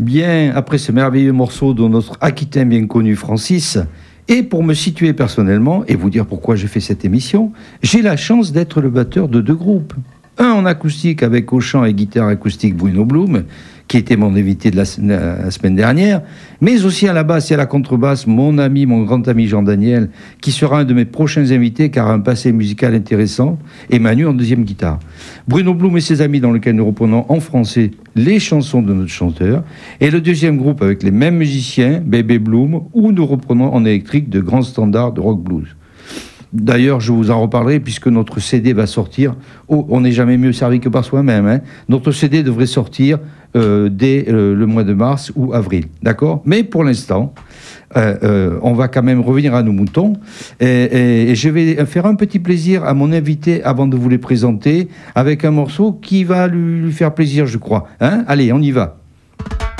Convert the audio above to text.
Bien, après ce merveilleux morceau de notre Aquitain bien connu Francis, et pour me situer personnellement et vous dire pourquoi j'ai fait cette émission, j'ai la chance d'être le batteur de 2 groupes. Un en acoustique avec au chant et guitare acoustique Bruno Blum, qui était mon invité de la semaine dernière, mais aussi à la basse et à la contrebasse, mon grand ami Jean Daniel, qui sera un de mes prochains invités car a un passé musical intéressant, et Manu en deuxième guitare. Bruno Blum et ses amis dans lequel nous reprenons en français les chansons de notre chanteur, et le deuxième groupe avec les mêmes musiciens, Bébé Blum, où nous reprenons en électrique de grands standards de rock blues. D'ailleurs, je vous en reparlerai puisque notre CD va sortir. Oh, on n'est jamais mieux servi que par soi-même. Hein. Notre CD devrait sortir dès le mois de mars ou avril. D'accord ? Mais pour l'instant, on va quand même revenir à nos moutons. Et je vais faire un petit plaisir à mon invité avant de vous les présenter avec un morceau qui va lui faire plaisir, je crois. Hein ? Allez, on y va.